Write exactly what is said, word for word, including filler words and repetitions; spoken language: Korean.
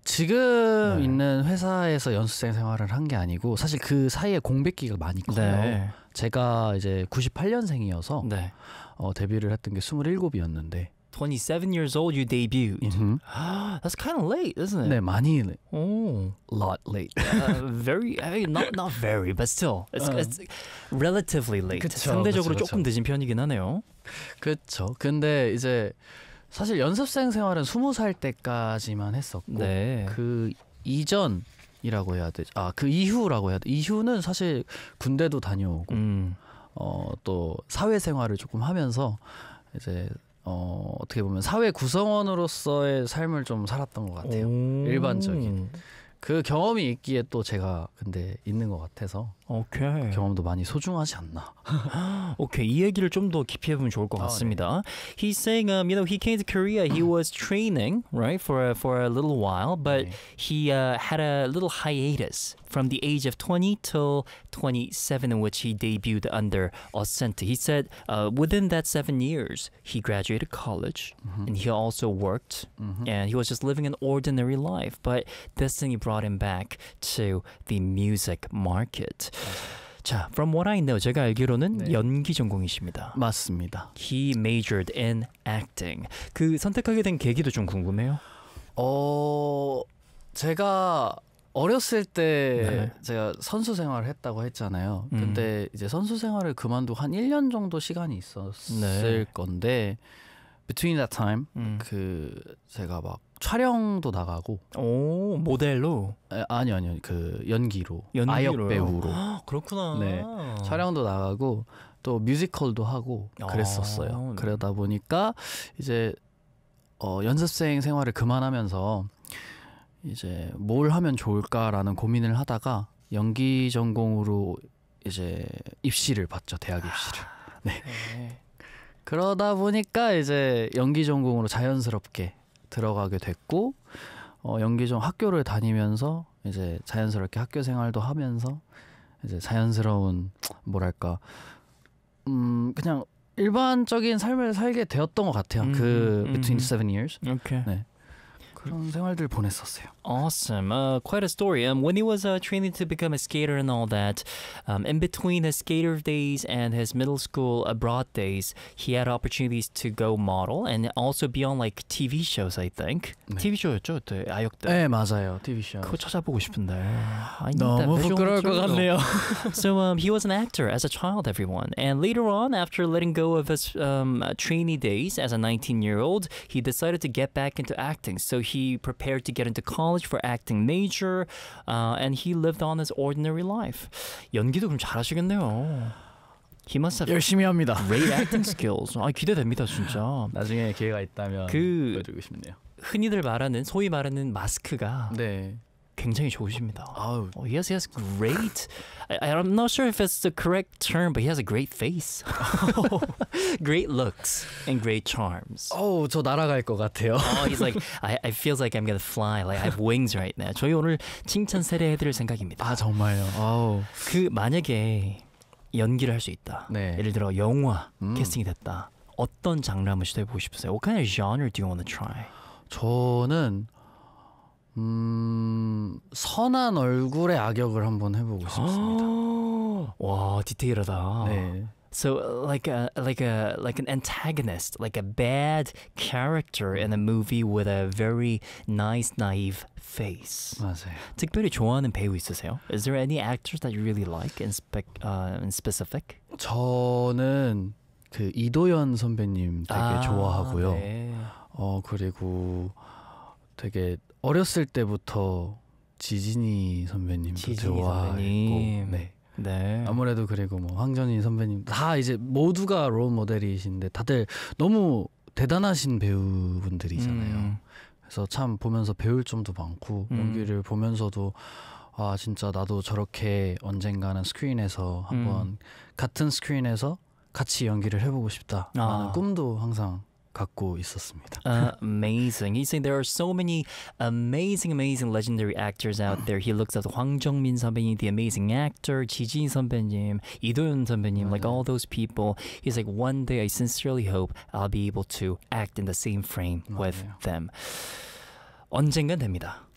지금 네. 있는 회사에서 연습생 생활을 한 게 아니고 사실 그 사이에 공백기가 많이 커요. 네. 제가 이제 구십팔 년생이어서 네. 어, 데뷔를 했던 게 스물일곱이었는데 twenty-seven years old, you debuted. 음흠. That's kind of late, isn't it? 네, 많이 Oh. lot late. Uh, very, I mean, not not very, but still, it's, 어. it's relatively late. 그쵸, 상대적으로 그쵸, 조금 그쵸. 늦은 편이긴 하네요. 그렇죠. 근데 이제 사실 연습생 생활은 스무 살 때까지만 했었고 네. 그 이전이라고 해야 되죠. 아, 그 이후라고 해야 돼. 이후는 사실 군대도 다녀오고 음. 어, 또 사회생활을 조금 하면서 이제 어, 어떻게 보면 사회 구성원으로서의 삶을 좀 살았던 것 같아요. 오. 일반적인. 그 경험이 있기에 또 제가 근데 있는 것 같아서 오케이. 경험도 많이 소중하지 않나. 오케이, 이 얘기를 좀 더 깊이 해보면 좋을 것 아, 같습니다. He's saying, um, you know, he came to Korea. He was training, right, for a, for a little while, but 네. he uh, had a little hiatus from the age of twenty till twenty-seven, in which he debuted under Ascent. He said, uh, within that seven years, he graduated college, and he also worked, and he was just living an ordinary life. But destiny brought him back to the music market. 자, from what I know, 제가 알기로는 네. 연기 전공이십니다. 맞습니다. He majored in acting. 그 선택하게 된 계기도 좀 궁금해요. 어, 제가 어렸을 때 네. 제가 선수 생활을 했다고 했잖아요. 음. 근데 이제 선수 생활을 그만두고 한 일 년 정도 시간이 있었을 네. 건데 between that time 음. 그 제가 막 촬영도 나가고 오, 모델로. 에, 아니요 아니요 그 연기로, 연기로요? 아역 배우로 그렇구나. 네. 촬영도 나가고 또 뮤지컬도 하고 아, 그랬었어요. 네. 그러다 보니까 이제 어, 연습생 생활을 그만하면서 이제 뭘 하면 좋을까라는 고민을 하다가 연기 전공으로 이제 입시를 봤죠. 대학 입시를. 네. 네. 그러다 보니까 이제 연기 전공으로 자연스럽게 들어가게 됐고 어, 연기 전 학교를 다니면서 이제 자연스럽게 학교 생활도 하면서 이제 자연스러운 뭐랄까 음 그냥 일반적인 삶을 살게 되었던 것 같아요. 음, 그 음, between 음. seven years Okay. 네. 그런 생활들 보냈었어요. Awesome. Uh, quite a story. Um, when he was uh, training to become a skater and all that, um, in between his skater days and his middle school abroad days, he had opportunities to go model and also be on like T V shows, I think. 네. T V 쇼였죠, 그때 아역 때. 네 맞아요. 티비쇼. 그거 찾아보고 싶은데. I need that 너무 visual 부끄러울 것 material. 같네요. So um, he was an actor as a child, everyone. And later on, after letting go of his um, trainee days as a nineteen-year-old, he decided to get back into acting. So he prepared to get into college for acting major, uh, and he lived on his ordinary life. 연기도 그럼 잘하시겠네요. He must have 열심히 합니다. great acting skills. 아, 기대됩니다, 진짜. 나중에 기회가 있다면 그- 보여주고 싶네요. 흔히들 말하는, 소위 말하는 마스크가 네. 굉장히 좋으십니다. 아우. Oh, he has, he has great. I, I'm not sure if it's the correct term, but he has a great face, great looks, and great charms. 어우 저 날아갈 것 같아요. Oh, he's like, I, I feels like I'm gonna fly, like I have wings right now. 저희 오늘 칭찬 세례해드릴 생각입니다. 아 정말요. 아우. 그 만약에 연기를 할 수 있다. 네. 예를 들어 영화 음. 캐스팅이 됐다. 어떤 장르 한번 시도해보고 싶으세요? What kind of genre do you want to try? 저는 음 선한 얼굴의 악역을 한번 해보고 싶습니다. 와, 디테일하다. 네. So like a like a like an antagonist, like a bad character in a movie with a very nice naive face. 맞아요. 특별히 좋아하는 배우 있으세요? Is there any actors that you really like in spec uh, in specific? 저는 그 이도현 선배님 되게 아, 좋아하고요. 네. 어 그리고 되게 어렸을 때부터 지진이 선배님도 지진이 좋아했고, 선배님. 네. 네. 아무래도 그리고 뭐 황정인 선배님 다 이제 모두가 롤 모델이신데 다들 너무 대단하신 배우분들이잖아요. 음. 그래서 참 보면서 배울 점도 많고 음. 연기를 보면서도 아 진짜 나도 저렇게 언젠가는 스크린에서 한번 음. 같은 스크린에서 같이 연기를 해보고 싶다라는 아. 꿈도 항상 갖고 있었습니다. Uh, amazing. He's saying there are so many amazing, amazing legendary actors out there. He looks at Hwang Jung-min 선배님, the amazing actor, 지진 선배님, 이도현 선배님, like all those people. He's like, one day I sincerely hope I'll be able to act in the same frame with 맞아요. them. 언젠간 됩니다.